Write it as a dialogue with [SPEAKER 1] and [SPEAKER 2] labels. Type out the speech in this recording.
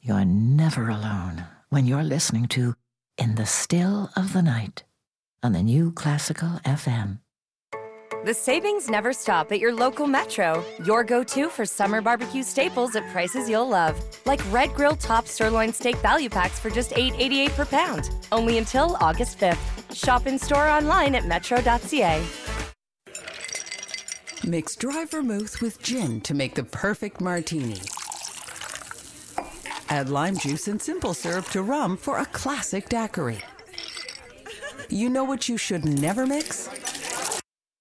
[SPEAKER 1] You're never alone when you're listening to In the Still of the Night on the New Classical FM.
[SPEAKER 2] The savings never stop at your local Metro. Your go-to for summer barbecue staples at prices you'll love. Like Red Grill Top Sirloin Steak Value Packs for just $8.88 per pound. Only until August 5th. Shop in-store online at metro.ca.
[SPEAKER 3] Mix dry vermouth with gin to make the perfect martini. Add lime juice and simple syrup to rum for a classic daiquiri. You know what you should never mix?